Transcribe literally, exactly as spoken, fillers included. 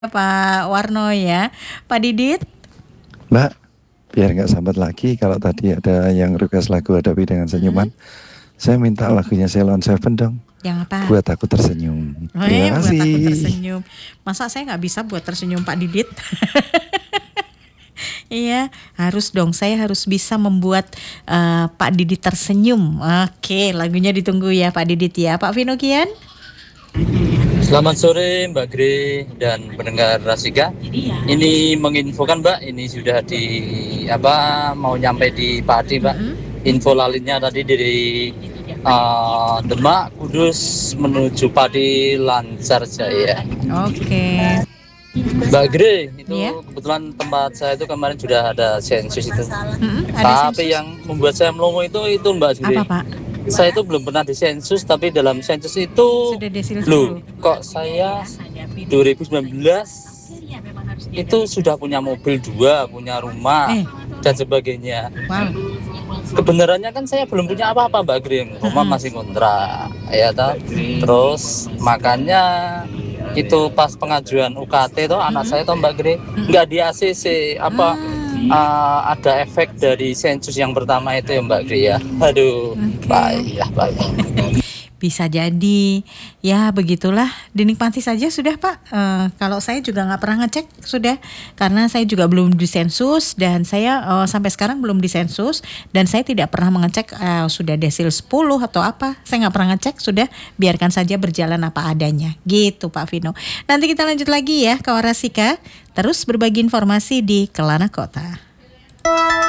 Pak Warno ya. Pak Didit? Mbak, biar nggak sambat lagi kalau tadi ada yang request lagu Hadapi dengan Senyuman, mm-hmm. saya minta lagunya Ceylon Seven dong. Yang apa? Buat Aku Tersenyum. Oh, Terima eh, kasih. Buat Aku Tersenyum. Masa saya nggak bisa buat tersenyum Pak Didit? Iya, harus dong. Saya harus bisa membuat uh, Pak Didit tersenyum. Oke, lagunya ditunggu ya Pak Didit ya. Pak Vino Kian? Selamat sore Mbak Gre dan pendengar Rasika. Ini menginfokan Mbak, ini sudah di apa mau nyampe di Pati Mbak. Mm-hmm. Info lalinnya tadi dari uh, Demak, Kudus menuju Pati lancar jaya. Oke. Okay. Mbak Gre, itu yeah. kebetulan tempat saya itu kemarin sudah ada sensus itu. Mm-hmm, ada Tapi sensus? yang membuat saya melongo itu itu Mbak Gre. Apa Pak? Saya itu belum pernah disensus, tapi dalam sensus itu loh, kok saya dua ribu sembilan belas itu sudah punya mobil dua, punya rumah eh. dan sebagainya. Wow. Kebenarannya kan saya belum punya apa-apa Mbak Grim, rumah masih kontrak, ya toh. Terus makanya itu pas pengajuan U K T toh anak saya toh Mbak Grim nggak di A C C apa. Uh, ada efek dari sensus yang pertama itu ya Mbak Gri ya. Aduh, okay. Baik ya, baik. Bisa jadi, ya begitulah, dinikmati saja sudah Pak. Uh, kalau saya juga nggak pernah ngecek sudah, karena saya juga belum disensus dan saya uh, sampai sekarang belum disensus dan saya tidak pernah mengecek uh, sudah desil sepuluh atau apa. Saya nggak pernah ngecek, sudah biarkan saja berjalan apa adanya. Gitu Pak Vino. Nanti kita lanjut lagi ya ke Warasika, terus berbagi informasi di Kelana Kota.